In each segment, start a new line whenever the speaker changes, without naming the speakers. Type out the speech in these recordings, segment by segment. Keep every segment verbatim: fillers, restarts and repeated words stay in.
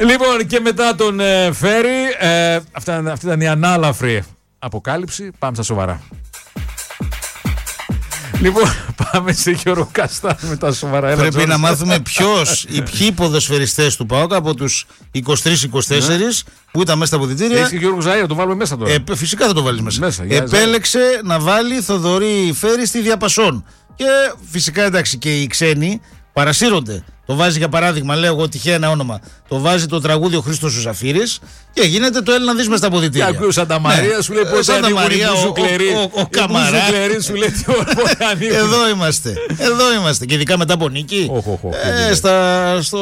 Λοιπόν, και μετά τον ε, Φέρι, ε, αυτά, αυτή ήταν η ανάλαφρη αποκάλυψη. Πάμε στα σοβαρά. Λοιπόν, πάμε σε Γιώργο Καστάνη με τα σοβαρά. Έλα,
πρέπει
Τζόρις.
να μάθουμε ποιος, οι ποιοι ποδοσφαιριστές του ΠΑΟΚ από τους είκοσι τρεις είκοσι τέσσερις που ήταν μέσα στα αποδυτήρια.
Έχεις και Γιώργο Ζαΐρα, το βάλουμε μέσα τώρα.
Ε, φυσικά θα το βάλεις μέσα.
μέσα
Επέλεξε Ζαΐρα. να βάλει Θοδωρή Φέρι στη διαπασόν. Και φυσικά εντάξει και οι ξένοι παρασύρονται. Το βάζει για παράδειγμα, λέω εγώ τυχαία ένα όνομα. Το βάζει το τραγούδι ο Χρήστος ο Ζαφύρης και γίνεται το Έλληνα δεις μες στα αποδυτήρια.
Και ακούω Σάντα Μαρία, ναι. Σου λέει πώς ανοίγουν οι μπουζουκλεροί.
Ο, ο, ο, ο Καμαρά.
Σου λέει τι όρπο ανοίγουν.
Εδώ είμαστε. Εδώ είμαστε. Και ειδικά μετά από νίκη.
Oh, oh, oh,
ε, στα, στο,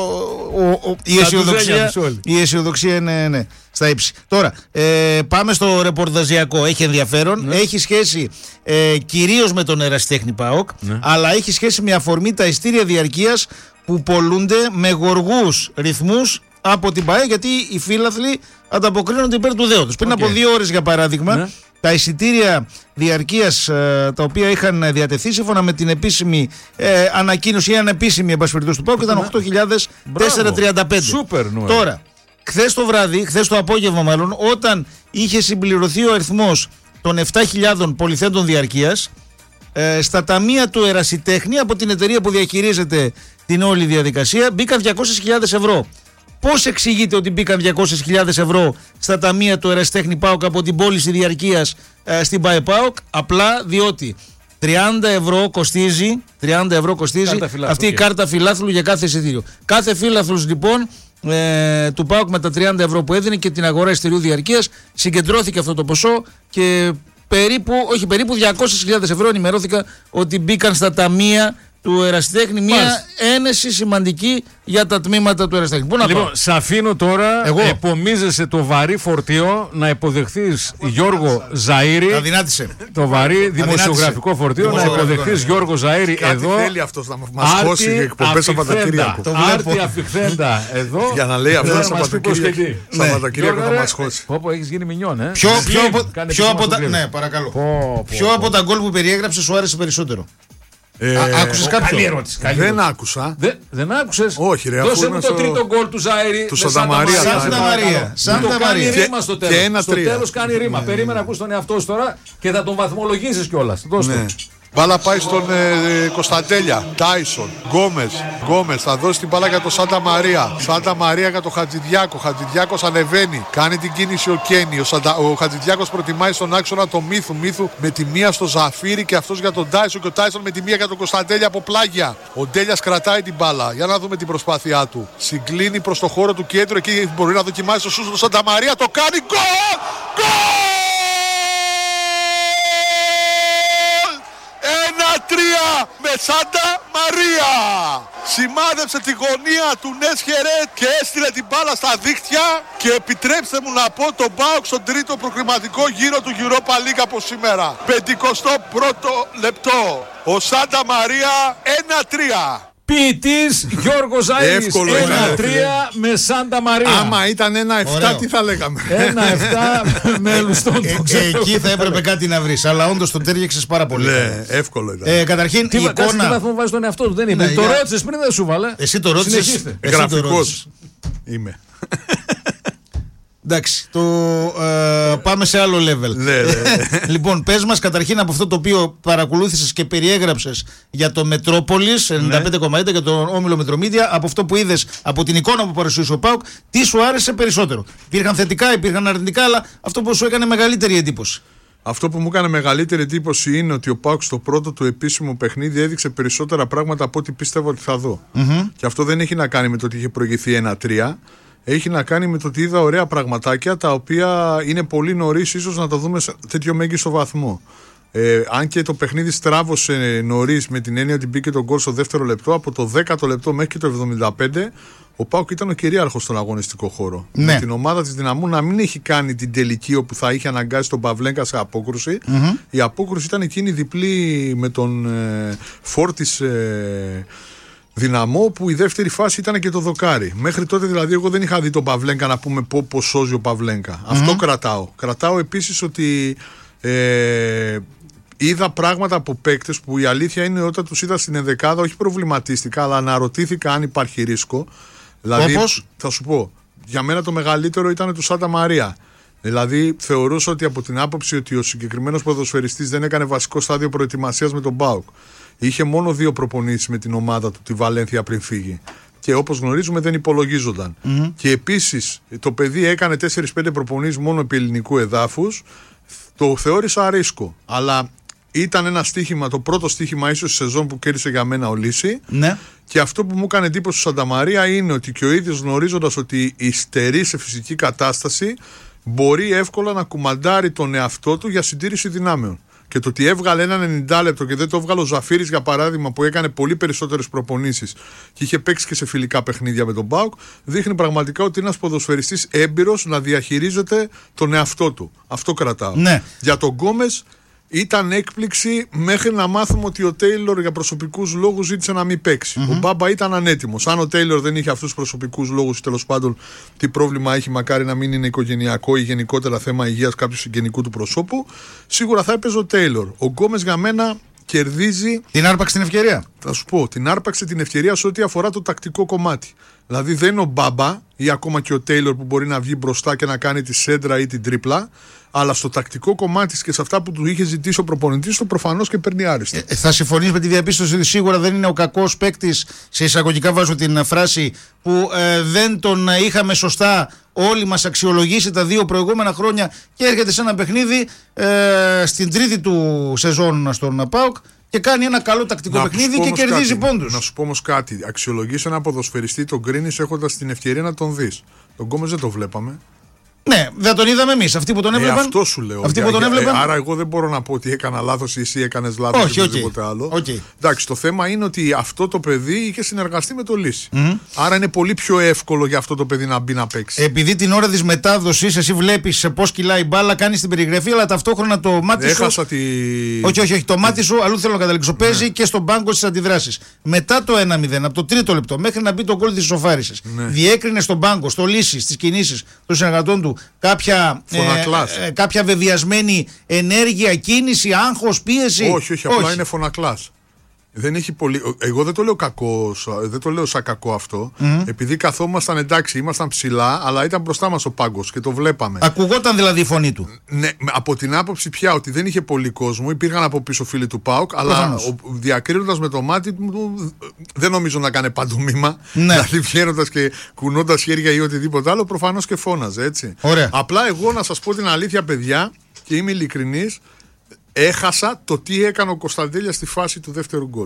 ο, ο, η, αισιοδοξία, η αισιοδοξία είναι ναι, στα ύψη. Τώρα, ε, πάμε στο ρεπορταζιακό. Έχει ενδιαφέρον. Ναι. Έχει σχέση ε, κυρίως με τον ερασιτέχνη ΠΑΟΚ, ναι. αλλά έχει σχέση με αφορμή τα ειστήρια διαρκείας που πολλούνται με γοργούς ρυθμούς από την ΠΑΕ, γιατί οι φίλαθλοι ανταποκρίνονται υπέρ του δέοντος. Okay. Πριν από δύο ώρες, για παράδειγμα, ναι. τα εισιτήρια διαρκείας ε, τα οποία είχαν διατεθεί σύμφωνα με την επίσημη ε, ανακοίνωση ή ανεπίσημη εμπασχευτούς του ΠΑΟΚ ήταν οκτώ χιλιάδες τετρακόσια τριάντα πέντε.
Σούπερ,
τώρα, χθες το βράδυ, χθες το απόγευμα μάλλον, όταν είχε συμπληρωθεί ο αριθμός των επτά χιλιάδων πολυθέντων διαρκείας, ε, στα ταμεία του ερασιτέχνη από την εταιρεία που διαχειρίζεται την όλη διαδικασία μπήκαν διακόσιες χιλιάδες ευρώ. Πώς εξηγείται ότι μπήκαν διακόσιες χιλιάδες ευρώ στα ταμεία του ερασιτέχνη ΠΑΟΚ από την πώληση διαρκείας ε, στην ΠΑΕ ΠΑΟΚ? Απλά διότι τριάντα ευρώ κοστίζει, τριάντα ευρώ κοστίζει αυτή okay. η κάρτα φιλάθλου για κάθε εισιτήριο. Κάθε φιλάθλος λοιπόν ε, του ΠΑΟΚ με τα τριάντα ευρώ που έδινε και την αγορά εισιτηρίου διαρκείας συγκεντρώθηκε αυτό το ποσό και περίπου, όχι περίπου διακόσιες χιλιάδες ευρώ ενημερώθηκα ότι μπήκαν στα ταμεία του ερασιτέχνη, μια Μάλιστα. ένεση σημαντική για τα τμήματα του ερασιτέχνη. Πού να
λοιπόν,
πάω?
σε αφήνω τώρα, Εγώ. επομίζεσαι το βαρύ φορτίο να υποδεχθείς Γιώργο Ζαΐρη.
Αδυνάτησε.
Το βαρύ δημοσιογραφικό φορτίο να υποδεχθείς Γιώργο Ζαΐρη εδώ.
Κάτι θέλει αυτός να μας χώσει για εκπομπές Σαββατοκύριακο.
Άρτη αφιχθέντα εδώ.
Για να λέει αυτό Σαββατοκύριακο θα μας χώσει.
Πω πω, έχεις γίνει μινιόν, ε.
Ποιο από τα... Ναι, παρακαλώ. Ποιο από τα γκολ που περιέγραψε σου άρεσε περισσότερο?
Ε,
Α, άκουσες κάποιο?
Καλή ερώτηση. Καλή
δεν
ερώτηση.
άκουσα.
Δε, δεν άκουσες?
Όχι, ρε.
Δώσε μου το στο... τρίτο γκολ του Ζαΐρη.
Του Σάντα Μαρία.
Σάντα Μαρία.
Σάντα Μαρία. Κάνει ρήμα στο τέλος.
Και ένα
στο τέλος κάνει ρήμα.
Ναι,
Περίμενα να ακούσει τον εαυτό σου τώρα και θα τον βαθμολογήσεις κιόλας. Δώσ'
ναι.
το.
Μπάλα πάει στον ε, Κωνσταντέλια. Τάισον. Γκόμες. Γκόμες. Θα δώσει την μπάλα για τον Σάντα Μαρία. Σάντα Μαρία για τον Χατζηδιάκο. Χατζηδιάκος ανεβαίνει. Κάνει την κίνηση ο Κένι. Ο, Σαντα... ο Χατζηδιάκος προτιμάει στον άξονα το Μύθου. Μύθου με τη μία στο Ζαφύρι και αυτός για τον Τάισον. Και ο Τάισον με τη μία για τον Κωνσταντέλια από πλάγια. Ο Ντέλιας κρατάει την μπάλα. Για να δούμε την προσπάθειά του. Συγκλίνει προς το χώρο του κέντρου. Εκεί μπορεί να δοκιμάσει το σούτ του Σάντα Μαρία. Το κάνει. Γκολ! Γκολ! τρία με Σάντα Μαρία. Σημάδεψε τη γωνία του Νέσχερε και έστειλε την μπάλα στα δίχτυα. Και επιτρέψτε μου να πω τον ΠΑΟΚ στον τρίτο προκριματικό γύρο του Europa League από σήμερα. πενηκοστό πρώτο λεπτό. Ο Σάντα Μαρία ένα τρία.
Ποιητής Γιώργος Ζαΐρης ένα τρία με Σάντα Μαρία.
Άμα ήταν ένα επτά τι θα λέγαμε?
ένα επτά με Λουστόν.
Εκεί θα έπρεπε κάτι να βρεις. Αλλά όντως τον τέριαξες πάρα πολύ.
Ναι, εύκολο ήταν.
ε, Καταρχήν
τι,
η εικόνα...
Τι βαθμό βάζει τον εαυτό του? Δεν είπε. Ναι, το για... ρώτησες πριν, δεν σου βάλε.
Εσύ το ρώτησες.
Γραφικός είμαι.
Εντάξει, το, ε, πάμε σε άλλο level.
Ναι, ναι.
Λοιπόν, πες μας καταρχήν από αυτό το οποίο παρακολούθησες και περιέγραψες για το Μετρόπολης ενενήντα πέντε κόμμα ένα για τον Όμιλο Μετρομίδια, από αυτό που είδες, από την εικόνα που παρουσίασε ο ΠΑΟΚ, τι σου άρεσε περισσότερο? Υπήρχαν θετικά, υπήρχαν αρνητικά, αλλά αυτό που σου έκανε μεγαλύτερη εντύπωση?
Αυτό που μου έκανε μεγαλύτερη εντύπωση είναι ότι ο ΠΑΟΚ στο πρώτο του επίσημο παιχνίδι έδειξε περισσότερα πράγματα από ό,τι πίστευα ότι θα δω. Mm-hmm. Και αυτό δεν έχει να κάνει με το ότι είχε προηγηθεί ένα τρία. Έχει να κάνει με το ότι είδα ωραία πραγματάκια τα οποία είναι πολύ νωρίς ίσως να τα δούμε σε τέτοιο μέγιστο βαθμό. Ε, αν και το παιχνίδι στράβωσε νωρίς με την έννοια ότι μπήκε τον γκολ στο δεύτερο λεπτό, από το δέκατο λεπτό μέχρι και το εβδομήντα πέντε ο ΠΑΟΚ ήταν ο κυρίαρχος στον αγωνιστικό χώρο. Ναι. Με την ομάδα της Δυναμού να μην έχει κάνει την τελική όπου θα είχε αναγκάσει τον Παυλέγκα σε απόκρουση. Mm-hmm. Η απόκρουση ήταν εκείνη διπλή με τον ε, Φόρτις ε, Δυναμό, που η δεύτερη φάση ήταν και το δοκάρι. Μέχρι τότε δηλαδή εγώ δεν είχα δει τον Παυλέγκα να πούμε πω, πως σώζει ο Παυλέγκα. Mm-hmm. Αυτό κρατάω. Κρατάω επίσης ότι ε, είδα πράγματα από παίκτες που η αλήθεια είναι όταν τους είδα στην ενδεκάδα όχι προβληματίστηκα, αλλά αναρωτήθηκα αν υπάρχει ρίσκο. Δηλαδή,
όπως?
θα σου πω, για μένα το μεγαλύτερο ήταν του Σάντα Μαρία. Δηλαδή, θεωρούσα ότι από την άποψη ότι ο συγκεκριμένος ποδοσφαιριστής δεν έκανε βασικό στάδιο προετοιμασίας με τον ΠΑΟΚ. Είχε μόνο δύο προπονήσεις με την ομάδα του, τη Βαλένθια, πριν φύγει. Και όπως γνωρίζουμε δεν υπολογίζονταν. Mm-hmm. Και επίσης το παιδί έκανε τέσσερις πέντε προπονήσεις μόνο επί ελληνικού εδάφους. Το θεώρησα ρίσκο. Αλλά ήταν ένα στοίχημα, το πρώτο στοίχημα ίσως στη σεζόν που κέρδισε για μένα ο Λύση.
Ναι.
Και αυτό που μου έκανε εντύπωση στο Σανταμαρία είναι ότι και ο ίδιος, γνωρίζοντας ότι υστερεί σε φυσική κατάσταση, μπορεί εύκολα να κουμαντάρει τον εαυτό του για συντήρηση δυνάμεων. Και το ότι έβγαλε ένα ενενήντα λεπτό και δεν το έβγαλε ο Ζαφύρης, για παράδειγμα, που έκανε πολύ περισσότερες προπονήσεις και είχε παίξει και σε φιλικά παιχνίδια με τον ΠΑΟΚ, δείχνει πραγματικά ότι είναι ένας ποδοσφαιριστής έμπειρος να διαχειρίζεται τον εαυτό του. Αυτό κρατάω.
Ναι.
Για τον Γκόμες ήταν έκπληξη μέχρι να μάθουμε ότι ο Τέιλορ για προσωπικούς λόγους ζήτησε να μην παίξει. Mm-hmm. Ο Μπάμπα ήταν ανέτοιμος. Αν ο Τέιλορ δεν είχε αυτούς τους προσωπικούς λόγους, τέλος πάντων τι πρόβλημα έχει, μακάρι να μην είναι οικογενειακό ή γενικότερα θέμα υγείας κάποιου συγγενικού του προσώπου, σίγουρα θα έπαιζε ο Τέιλορ. Ο Γκόμες για μένα κερδίζει.
Την άρπαξε την ευκαιρία.
Θα σου πω, την άρπαξε την ευκαιρία σε ό,τι αφορά το τακτικό κομμάτι. Δηλαδή δεν είναι ο Μπάμπα ή ακόμα και ο Τέιλορ που μπορεί να βγει μπροστά και να κάνει τη σέντρα ή την τρίπλα. Αλλά στο τακτικό κομμάτι και σε αυτά που του είχε ζητήσει ο προπονητής του, προφανώς και παίρνει άριστα.
Ε, θα συμφωνείς με τη διαπίστωση ότι σίγουρα δεν είναι ο κακός παίκτης, σε εισαγωγικά βάζω την φράση, που ε, δεν τον είχαμε σωστά όλοι μας αξιολογήσει τα δύο προηγούμενα χρόνια και έρχεται σε ένα παιχνίδι ε, στην τρίτη του σεζόν στον ΠΑΟΚ και κάνει ένα καλό τακτικό να παιχνίδι και κερδίζει
κάτι,
πόντους.
Να σου πω όμως κάτι. Αξιολογείς ένα ποδοσφαιριστή, τον κρίνεις έχοντας την ευκαιρία να τον δεις. Τον Γκόμες δεν το βλέπαμε.
Ναι, δεν τον είδαμε εμείς. Αυτοί που τον έβλεπαν.
Ε, αυτό σου λέω.
Αυτοί
για,
που τον
για,
έβλεπαν.
Ε, άρα, εγώ δεν μπορώ να πω ότι έκανα λάθος ή εσύ έκανες λάθος
όχι,
ή οτιδήποτε
okay.
άλλο.
Okay.
Εντάξει, το θέμα είναι ότι αυτό το παιδί είχε συνεργαστεί με το Λύση.
Mm-hmm.
Άρα είναι πολύ πιο εύκολο για αυτό το παιδί να μπει να παίξει.
Επειδή την ώρα της μετάδοσης εσύ βλέπεις σε πώς κυλάει η μπάλα, κάνεις την περιγραφή, αλλά ταυτόχρονα το μάτι
Έχασα
σου.
Τη...
Όχι, όχι, όχι. Το μάτι σου, αλλού θέλω να καταλήξω. Παίζει ναι. και στον πάγκο στις αντιδράσεις. Μετά το ένα μηδέν, από το τρίτο λεπτό μέχρι να μπει το γκολ της ισοφάρισης. Ναι. Διέκρινε στον πάγκο, στο Λύση, στις κινήσεις των συνεργατών του κάποια. Ε, ε, κάποια βεβαιασμένη ενέργεια, κίνηση, άγχος, πίεση.
Όχι, όχι, απλά όχι. Είναι φωνακλάς. Δεν έχει πολύ... Εγώ δεν το λέω κακό, δεν το λέω σαν κακό αυτό. Mm-hmm. Επειδή καθόμασταν, εντάξει, ήμασταν ψηλά, αλλά ήταν μπροστά μας ο πάγκος και το βλέπαμε.
Ακουγόταν δηλαδή η φωνή του.
Ναι, από την άποψη πια ότι δεν είχε πολύ κόσμο, υπήρχαν από πίσω φίλοι του ΠΑΟΚ, αλλά διακρίνοντας με το μάτι του, δεν νομίζω να κάνει παντού μήμα. Ναι. Δηλαδή βγαίνοντας και κουνώντας χέρια ή οτιδήποτε άλλο, προφανώς και φώναζε, έτσι.
Ωραία.
Απλά εγώ να σας πω την αλήθεια, παιδιά, και είμαι ειλικρινής. Έχασα το τι έκανε ο Κωνσταντέλιας στη φάση του δεύτερου γκολ.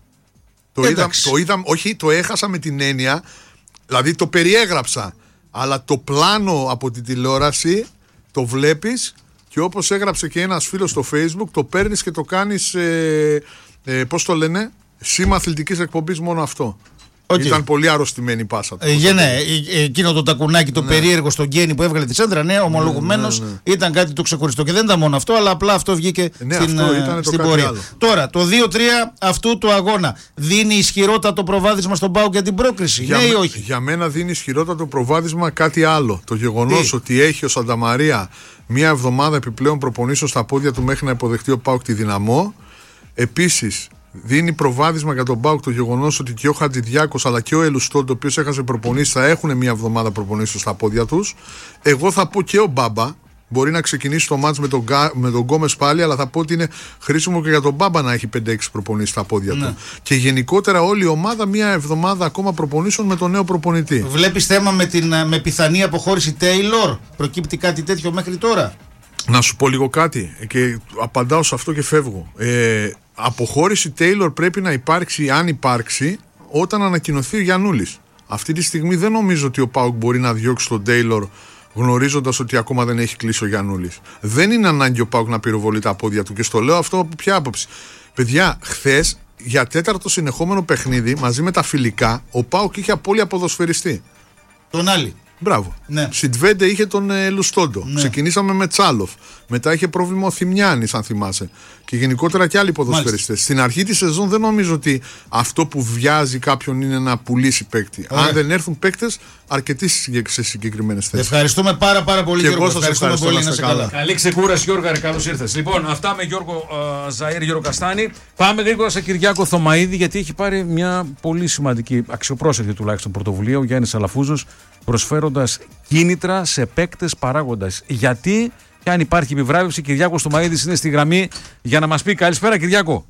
Το είδα, το είδα, όχι, το έχασα με την έννοια, δηλαδή το περιέγραψα, αλλά το πλάνο από την τηλεόραση το βλέπεις και όπως έγραψε και ένας φίλος στο Facebook, το παίρνεις και το κάνεις, ε, ε, πώς το λένε, σήμα αθλητικής εκπομπής, μόνο αυτό. Okay. Ήταν πολύ αρρωστημένη η πάσα του.
Ε, ναι, εκείνο το τακουνάκι, το ναι. περίεργο στον Γκένι που έβγαλε τη σέντρα, ναι, ομολογουμένως ναι, ναι, ναι. ήταν κάτι το ξεχωριστό. Και δεν ήταν μόνο αυτό, αλλά απλά αυτό βγήκε
ναι,
στην,
αυτό
στην πορεία. Άλλο. Τώρα, το δύο τρία αυτού του αγώνα δίνει ισχυρότατο προβάδισμα στον ΠΑΟΚ για την πρόκριση,
για
ναι
με,
ή όχι?
Για μένα δίνει ισχυρότατο προβάδισμα κάτι άλλο. Το γεγονός ότι έχει ο Σανταμαρία μία εβδομάδα επιπλέον προπονήσεων στα πόδια του μέχρι να υποδεχτεί ο ΠΑΟΚ τη Δυναμό. Επίσης, δίνει προβάδισμα για τον ΠΑΟΚ το γεγονός ότι και ο Χατζηδιάκος αλλά και ο Ελουστόλ, το οποίο έχασε προπονήσεις, θα έχουν μια εβδομάδα προπονήσεις στα πόδια τους. Εγώ θα πω και ο Μπάμπα. Μπορεί να ξεκινήσει το μάτς με τον, με τον Γκόμες πάλι, αλλά θα πω ότι είναι χρήσιμο και για τον Μπάμπα να έχει πέντε έξι προπονήσεις στα πόδια ναι. του. Και γενικότερα όλη η ομάδα μια εβδομάδα ακόμα προπονήσεων με τον νέο προπονητή.
Βλέπεις θέμα με, την, με πιθανή αποχώρηση Τέιλορ? Προκύπτει κάτι τέτοιο μέχρι τώρα?
Να σου πω λίγο κάτι και απαντάω σε αυτό και φεύγω. Ε, αποχώρηση Τέιλορ πρέπει να υπάρξει, αν υπάρξει, όταν ανακοινωθεί ο Γιαννούλης. Αυτή τη στιγμή δεν νομίζω ότι ο ΠΑΟΚ μπορεί να διώξει τον Τέιλορ γνωρίζοντας ότι ακόμα δεν έχει κλείσει ο Γιαννούλης. Δεν είναι ανάγκη ο ΠΑΟΚ να πυροβολεί τα πόδια του και στο λέω αυτό από ποια άποψη? Παιδιά, χθες για τέταρτο συνεχόμενο παιχνίδι μαζί με τα φιλικά ο ΠΑΟΚ είχε απώλεια ποδοσφαιριστή.
Τον άλλη.
Μπράβο.
Ναι.
Σιντβέντε είχε τον ε, Λουστόντο.
Ναι.
Ξεκινήσαμε με Τσάλοφ. Μετά είχε πρόβλημα ο Θημιάνης, αν θυμάσαι. Και γενικότερα και άλλοι ποδοσφαιριστές. Στην αρχή τη σεζόν δεν νομίζω ότι αυτό που βιάζει κάποιον είναι να πουλήσει παίκτη.
Ωραία.
Αν δεν έρθουν παίκτες αρκετοί σε συγκεκριμένες θέσεις.
Ευχαριστούμε πάρα, πάρα πολύ,
Και
Γιώργο.
εγώ σας
Ευχαριστούμε
ευχαριστώ,
πολύ.
να
Να
είστε
είσαι καλά.
καλά.
Καλή ξεκούραση, Γιώργο, καλώς ήρθες. Λοιπόν, αυτά με Γιώργο ε, Ζαΐρ, Γιώργο Καστάνη. Πάμε γρήγορα σε Κυριάκο Θωμαίδη, γιατί έχει πάρει μια πολύ σημαντική, αξιοπρόσεκτη τουλάχιστον πρωτοβουλία ο Γιάννης Αλαφούζος, προσφέροντας κίνητρα σε παίκτες παράγοντας. Γιατί και αν υπάρχει επιβράβευση, Κυριάκος Θωμαίδης είναι στη γραμμή για να μας πει. Καλησπέρα, Κυριάκο.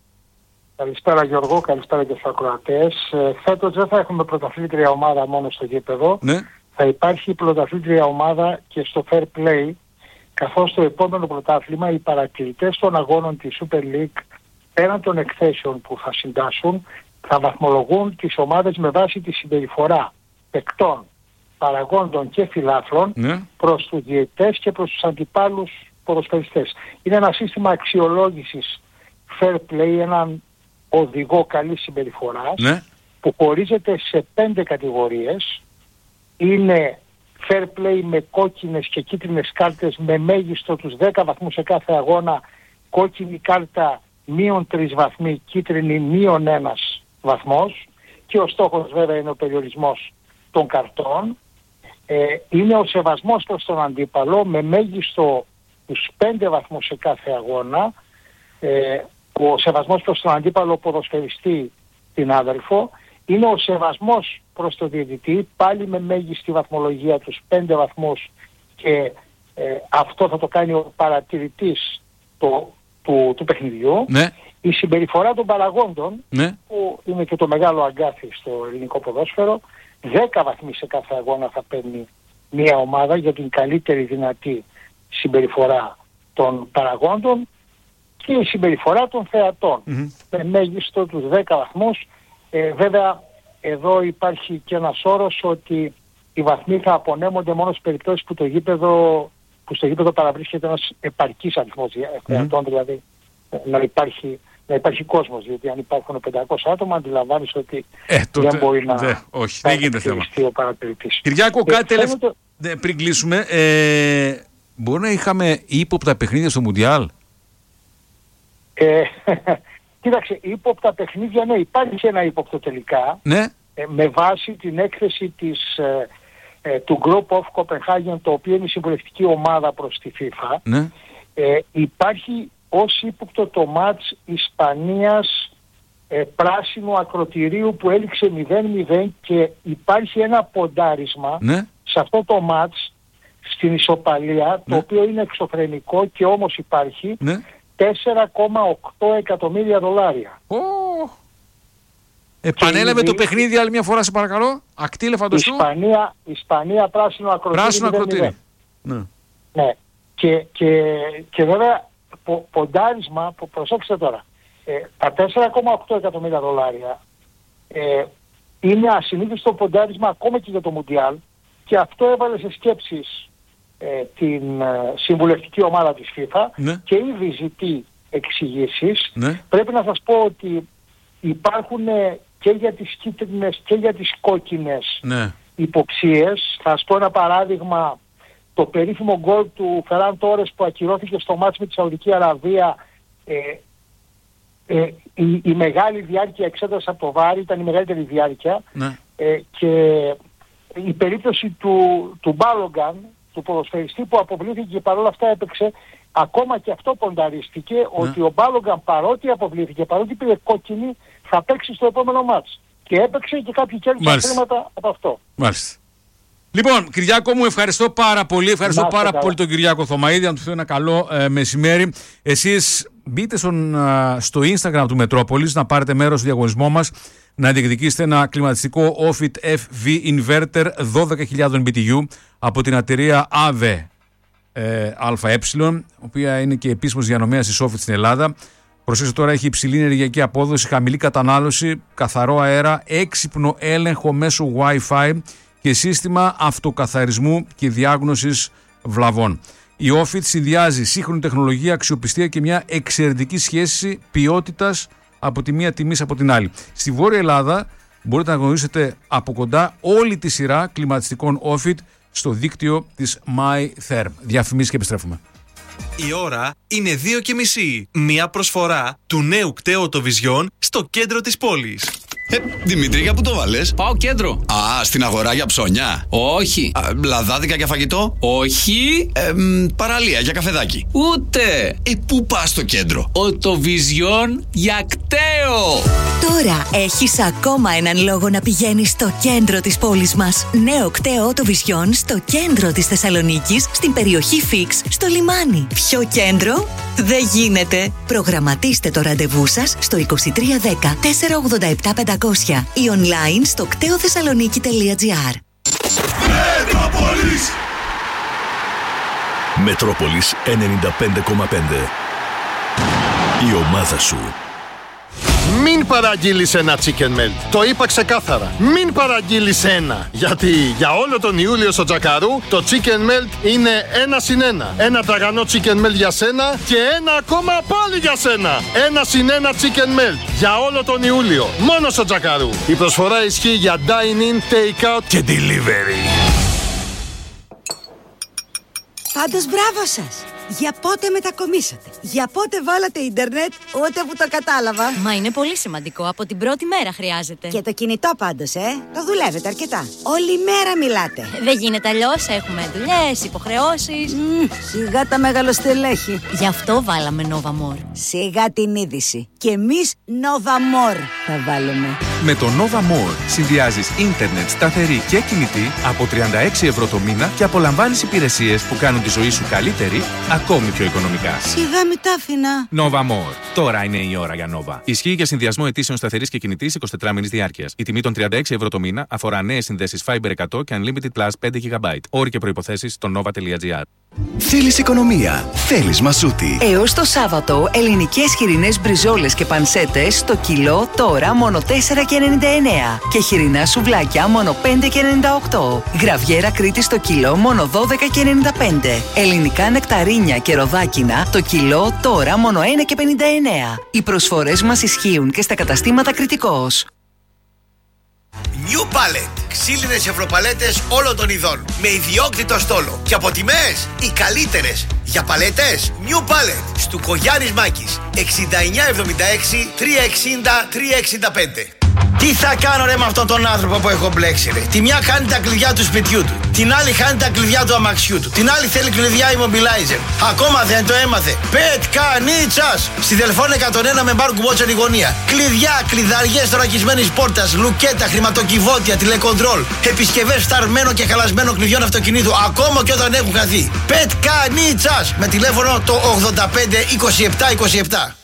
Καλησπέρα Γιώργο, καλησπέρα και στους ακροατές. Ε, φέτος δεν θα έχουμε πρωταθλήτρια ομάδα μόνο στο γήπεδο.
Ναι.
Θα υπάρχει πρωταθλήτρια ομάδα και στο Fair Play, καθώς στο επόμενο πρωτάθλημα οι παρατηρητές των αγώνων της Super League, πέραν των εκθέσεων που θα συντάσσουν, θα βαθμολογούν τις ομάδες με βάση τη συμπεριφορά παικτών, παραγόντων και φιλάθλων
Ναι.
προς τους διαιτητές και προς τους αντιπάλους ποδοσφαιριστές. Είναι ένα σύστημα αξιολόγησης fair play, έναν οδηγό καλής συμπεριφοράς,
Ναι.
που χωρίζεται σε πέντε κατηγορίες. Είναι fair play με κόκκινες και κίτρινες κάρτες με μέγιστο τους δέκα βαθμούς σε κάθε αγώνα, κόκκινη κάρτα μείον τρεις βαθμοί, κίτρινη μείον ένας βαθμός, και ο στόχος βέβαια είναι ο περιορισμός των καρτών. Ε, είναι ο σεβασμός προς τον αντίπαλο με μέγιστο τους πέντε βαθμούς σε κάθε αγώνα, ε, ο σεβασμός προς τον αντίπαλο ποδοσφαιριστή, την άδελφο. Είναι ο σεβασμός προς τον διαιτητή, πάλι με μέγιστη βαθμολογία τους πέντε βαθμούς, και ε, αυτό θα το κάνει ο παρατηρητής το, του, του παιχνιδιού.
Ναι.
Η συμπεριφορά των παραγόντων,
Ναι.
που είναι και το μεγάλο αγκάθι στο ελληνικό ποδόσφαιρο, δέκα βαθμοί σε κάθε αγώνα θα παίρνει μια ομάδα για την καλύτερη δυνατή συμπεριφορά των παραγόντων, και η συμπεριφορά των θεατών
Mm-hmm.
με μέγιστο τους δέκα βαθμούς. Ε, βέβαια εδώ υπάρχει και ένας όρος ότι οι βαθμοί θα απονέμονται μόνο στις περιπτώσεις που, το γήπεδο, που στο γήπεδο παραβρίσκεται ένας επαρκής αριθμός θεατών, mm-hmm. δηλαδή να υπάρχει, να υπάρχει κόσμος, διότι αν υπάρχουν πεντακόσια άτομα αντιλαμβάνεις ότι
Ε, τότε,
δεν μπορεί να
δε, όχι, δεν γίνεται θέμα.
ο παρατηρητής.
Κυριάκο,
Ε,
κάτι τελευταίο.
φαίνεται-
Ναι, πριν κλείσουμε, ε, μπορεί να είχαμε ύποπτα παιχνίδια στο Μουντιάλ.
Ε, κοίταξε, ύποπτα παιχνίδια, ναι, υπάρχει ένα ύποπτο τελικά,
Ναι.
ε, με βάση την έκθεση της, ε, ε, του Group of Copenhagen, το οποίο είναι η συμβουλευτική ομάδα προς τη FIFA.
Ναι.
Ε, υπάρχει ως ύποπτο το μάτς Ισπανίας ε, πράσινου ακροτηρίου που έληξε μηδέν μηδέν, και υπάρχει ένα ποντάρισμα
Ναι.
σε αυτό το μάτς στην ισοπαλία, το
Ναι.
οποίο είναι εξωφρενικό και όμως υπάρχει,
Ναι.
τέσσερα κόμμα οκτώ εκατομμύρια δολάρια.
Ω. Επανέλαβε
ήδη-
το παιχνίδι άλλη μια φορά, σε παρακαλώ. Ακτήλε φανταστού.
Ισπανία, Ισπανία πράσινο ακροτήρι.
Πράσινο
μηδέν μηδέν.
ακροτήρι. Ναι.
Ναι. Και, και, και βέβαια πο, ποντάρισμα, που προσέξτε τώρα, ε, τα τέσσερα κόμμα οκτώ εκατομμύρια δολάρια ε, είναι ασυνήθιστο ποντάρισμα ακόμα και για το Μουντιάλ, και αυτό έβαλε σε σκέψεις ε, την ε, συμβουλευτική ομάδα της FIFA,
Ναι.
και ήδη ζητεί εξηγήσεις.
Ναι.
Πρέπει να σας πω ότι υπάρχουν ε, και για τις κίτρινες και για τις κόκκινες
Ναι.
υποψίες. Θα σας πω ένα παράδειγμα, το περίφημο γκολ του Φεράν Τόρες που ακυρώθηκε στο μάτς με τη Σαουδική Αραβία. Ε, ε, η, η μεγάλη διάρκεια εξέταση από το βάρ ήταν η μεγαλύτερη διάρκεια,
Ναι.
ε, και η περίπτωση του, του Μπάλογκαν, του ποδοσφαιριστή που αποβλήθηκε και παρόλα αυτά έπαιξε, ακόμα και αυτό πονταρίστηκε, ότι ο Μπάλογκαν παρότι αποβλήθηκε, παρότι πήρε κόκκινη, θα παίξει στο επόμενο μάτς. Και έπαιξε και κάποιοι κέρδισαν
Μάλιστα.
χρήματα από αυτό.
Μάλιστα. Λοιπόν, Κυριάκο μου, ευχαριστώ πάρα πολύ. Ευχαριστώ
Να είστε
πάρα
καλά.
πολύ τον Κυριάκο Θωμαίδη. Να του θέλω ένα καλό ε, μεσημέρι. Εσείς μπείτε στον, α, στο Instagram του Μετρόπολης να πάρετε μέρος στο διαγωνισμό μας, να διεκδικήσετε ένα κλιματιστικό Ofit εφ βι Inverter δώδεκα χιλιάδες μπι τι γιου από την εταιρεία ΑΒΕ ε, ΑΕ, η οποία είναι και επίσημος διανομέας της Ofit στην Ελλάδα. Προσέξτε τώρα, έχει υψηλή ενεργειακή απόδοση, χαμηλή κατανάλωση, καθαρό αέρα, έξυπνο έλεγχο μέσω Wi-Fi και σύστημα αυτοκαθαρισμού και διάγνωσης βλαβών. Η Ofit συνδυάζει σύγχρονη τεχνολογία, αξιοπιστία και μια εξαιρετική σχέση ποιότητας από τη μία τιμή από την άλλη. Στη Βόρεια Ελλάδα μπορείτε να γνωρίσετε από κοντά όλη τη σειρά κλιματιστικών Ofit στο δίκτυο της MyTherm. Διαφημίσεις και επιστρέφουμε.
Η ώρα είναι δύο και μισή. Μία προσφορά του νέου κταίου Vision στο κέντρο της πόλης.
Ε, Δημήτρη, για πού το βάλες?
Πάω κέντρο.
Α, στην αγορά για ψώνια.
Όχι.
Α, λαδάδικα για φαγητό.
Όχι.
Ε, μ, παραλία για καφεδάκι.
Ούτε.
Ε, πού πας στο κέντρο?
Vision για κταίο.
Τώρα έχεις ακόμα έναν λόγο να πηγαίνεις στο κέντρο της πόλης μας. Νέο κταίο Vision στο κέντρο της Θεσσαλονίκης, στην περιοχή Φίξ, στο λιμάνι. Πιο κέντρο δεν γίνεται. Προγραμματίστε το ραντεβού σας στο είκοσι τρία δέκα τετρακόσια ογδόντα επτά πεντακόσια ή online στο κταίο θεσσαλονίκη τελεία τζι άρ.
Μετρόπολης Μετρόπολης ενενήντα πέντε κόμμα πέντε. Η ομάδα σου.
Μην παραγγείλεις ένα chicken melt. Το είπα ξεκάθαρα. Μην παραγγείλεις ένα. Γιατί για όλο τον Ιούλιο στο Τζακαρού το chicken melt είναι ένα συν ένα. Ένα τραγανό chicken melt για σένα και ένα ακόμα πάλι για σένα. Ένα συν ένα chicken melt για όλο τον Ιούλιο. Μόνο στο Τζακαρού. Η προσφορά ισχύει για dine-in, take-out και delivery.
Πάντως μπράβο σας! Για πότε μετακομίσατε? Για πότε βάλατε ίντερνετ? Ούτε που το κατάλαβα.
Μα είναι πολύ σημαντικό. Από την πρώτη μέρα χρειάζεται.
Και το κινητό πάντως, ε. Το δουλεύετε αρκετά. Όλη μέρα μιλάτε.
Δεν γίνεται αλλιώς. Έχουμε δουλειές, υποχρεώσεις.
Mm, σιγά τα μεγαλοστελέχη.
Γι' αυτό βάλαμε Nova More.
Σιγά την είδηση. Και εμείς Nova More θα βάλουμε.
Με το Nova More συνδυάζεις ίντερνετ σταθερή και κινητή από τριάντα έξι ευρώ το μήνα και απολαμβάνεις υπηρεσίες που κάνουν τη ζωή σου καλύτερη, ακόμη πιο οικονομικά.
Σιγά μη τα άφηνα.
Nova More. Τώρα είναι η ώρα για Nova. Ισχύει για συνδυασμό αιτήσεων σταθερής και κινητής εικοσιτετράμηνης διάρκειας. Η τιμή των τριάντα έξι ευρώ το μήνα αφορά νέες συνδέσεις Fiber εκατό και Unlimited Plus πέντε γιγαμπάιτ. Όροι και προϋποθέσεις στο nova τελεία τζι άρ.
Θέλεις οικονομία. Θέλεις Μασούτη.
Έως το Σάββατο, ελληνικές χοιρινές μπριζόλες και πανσέτες στο κιλό τώρα μόνο τέσσερα και ενενήντα εννέα και χοιρινά σουβλάκια μόνο πέντε και ενενήντα οκτώ. Γραβιέρα Κρήτη στο κιλό μόνο δώδεκα και ενενήντα πέντε. Ελληνικά νεκταρίνια και ροδάκινα το κιλό τώρα μόνο ένα και πενήντα εννέα. Οι προσφορές μας ισχύουν και στα καταστήματα Κρητικός.
New Pallet. Ξύλινες ευρωπαλέτες όλων των ειδών. Με ιδιόκτητο στόλο. Και από τιμές οι καλύτερες. Για παλέτες New Pallet. Στου Κογιάννης Μάκης. εξήντα εννιά εβδομήντα έξι τριακόσια εξήντα τριακόσια εξήντα πέντε. Τι θα κάνω ρε με αυτόν τον άνθρωπο που έχω μπλέξει ρε? Τη μια χάνει τα κλειδιά του σπιτιού του. Την άλλη χάνει τα κλειδιά του αμαξιού του. Την άλλη θέλει κλειδιά immobilizer. Ακόμα δεν το έμαθε. Πετκανίτσας! Στη Δελφών εκατόν ένα με μπάρκου Watcher η γωνία. Κλειδιά, κλειδαριές θωρακισμένης πόρτας, λουκέτα, χρηματοκιβώτια, τηλεκοντρόλ. Επισκευές φθαρμένο και χαλασμένο κλειδιών αυτοκινήτου. Ακόμα και όταν έχουν χαθεί. Πετκανίτσας! Με τηλέφωνο το ογδόντα πέντε είκοσι επτά είκοσι επτά.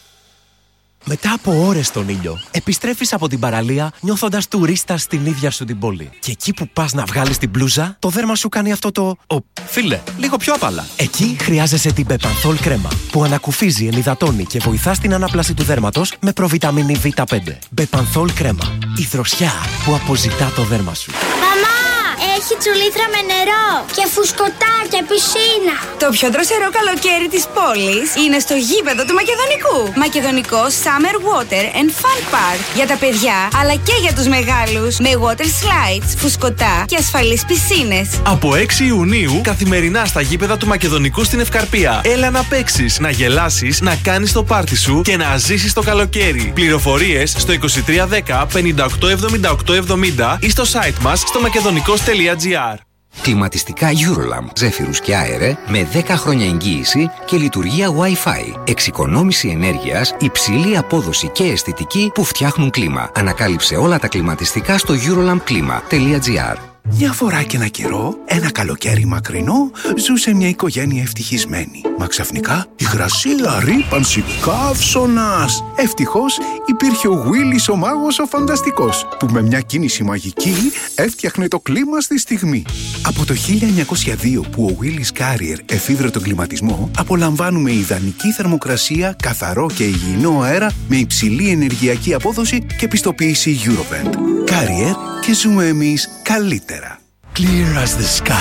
Μετά από ώρες στον ήλιο, επιστρέφεις από την παραλία νιώθοντας τουρίστας στην ίδια σου την πόλη. Και εκεί που πας να βγάλεις την μπλούζα, το δέρμα σου κάνει αυτό το «Ω, φίλε, λίγο πιο απαλά». Εκεί χρειάζεσαι την Bepanthol κρέμα, που ανακουφίζει, ενυδατώνει και βοηθά στην ανάπλαση του δέρματος με προβιταμίνη βι πέντε. Bepanthol κρέμα, η δροσιά που αποζητά το δέρμα σου.
Μαμά! Έχει τσουλήθρα με νερό και φουσκωτά και πισίνα.
Το πιο δροσερό καλοκαίρι της πόλης είναι στο γήπεδο του Μακεδονικού. Μακεδονικό Summer Water and Fun Park. Για τα παιδιά αλλά και για τους μεγάλους. Με water slides, φουσκωτά και ασφαλείς πισίνες.
Από έξι Ιουνίου καθημερινά στα γήπεδα του Μακεδονικού στην Ευκαρπία. Έλα να παίξεις, να γελάσεις, να κάνεις το πάρτι σου και να ζήσεις το καλοκαίρι. Πληροφορίες στο είκοσι τρία δέκα πενήντα οκτώ εβδομήντα οκτώ εβδομήντα ή στο site μας στο μακεδονικός τελεία τζι άρ.
Κλιματιστικά Eurolamp, ζέφυρους και αέρε με δέκα χρόνια εγγύηση και λειτουργία Wi-Fi. Εξοικονόμηση ενέργειας, υψηλή απόδοση και αισθητική που φτιάχνουν κλίμα. Ανακάλυψε όλα τα κλιματιστικά στο eurolamp κλίμα τελεία τζι άρ.
Μια φορά και ένα καιρό, ένα καλοκαίρι μακρινό, ζούσε μια οικογένεια ευτυχισμένη. Μα ξαφνικά υγρασία, ρύπανση, καύσωνας. Ευτυχώς υπήρχε ο Γουίλις ο μάγος ο φανταστικός, που με μια κίνηση μαγική έφτιαχνε το κλίμα στη στιγμή. Από το χίλια εννιακόσια δύο που ο Γουίλις Carrier εφήβρε τον κλιματισμό, απολαμβάνουμε ιδανική θερμοκρασία, καθαρό και υγιεινό αέρα με υψηλή ενεργειακή απόδοση και πιστοποίηση Eurovent. Carrier, και ζούμε εμείς καλύτερα.
Clear as the sky.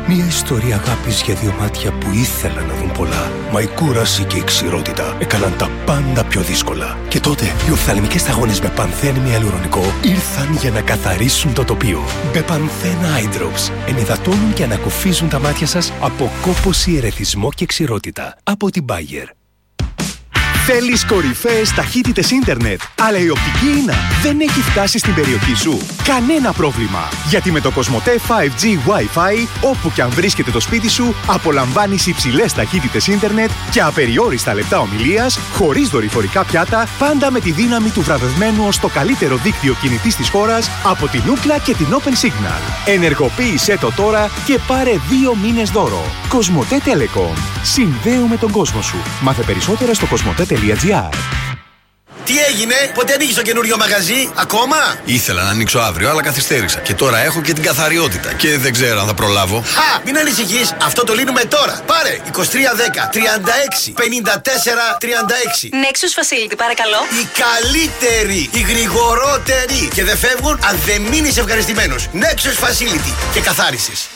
Μια ιστορία αγάπης για δύο μάτια που ήθελαν να δουν πολλά. Μα η κούραση και η ξηρότητα έκαναν τα πάντα πιο δύσκολα. Και τότε οι οφθαλμικές σταγόνες με πανθένη ιαλουρονικό ήρθαν για να καθαρίσουν το τοπίο. Μπεπανθένα Eye Drops ενυδατώνουν και ανακουφίζουν τα μάτια σας από κόπωση, ερεθισμό και ξηρότητα. Από την Bayer.
Θέλεις κορυφαίες ταχύτητες ίντερνετ, αλλά η οπτική ίνα δεν έχει φτάσει στην περιοχή σου? Κανένα πρόβλημα, γιατί με το Κοσμοτέ φάιβ τζι Wi-Fi, όπου και αν βρίσκεται το σπίτι σου, απολαμβάνεις υψηλές ταχύτητες ίντερνετ και απεριόριστα λεπτά ομιλίας, χωρίς δορυφορικά πιάτα, πάντα με τη δύναμη του βραβευμένου ως το καλύτερο δίκτυο κινητής της χώρας από την Ookla και την Open Signal. Ενεργοποίησέ το τώρα και πάρε δύο μήνες δώρο. Κοσμοτέ Telecom. Συνδέουμε τον κόσμο σου. Μάθε περισσότερα στο κοσμοτέ τελεία τζι άρ.
Τι έγινε, πότε ανοίγεις το καινούριο μαγαζί, ακόμα?
Ήθελα να ανοίξω αύριο, αλλά καθυστέρησα. Και τώρα έχω και την καθαριότητα. Και δεν ξέρω αν θα προλάβω.
Χα! Μην ανησυχείς, αυτό το λύνουμε τώρα. Πάρε είκοσι τρία δέκα τριάντα έξι πενήντα τέσσερα τριάντα έξι.
Nexus Facility, παρακαλώ.
Η καλύτερη, η γρηγορότερη. Και δεν φεύγουν αν δεν μείνεις ευχαριστημένος. Nexus Facility και καθάρισης.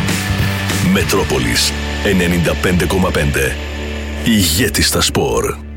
Μετρόπολης ενενήντα πέντε κόμμα πέντε. Ηγέτη στα σπορ.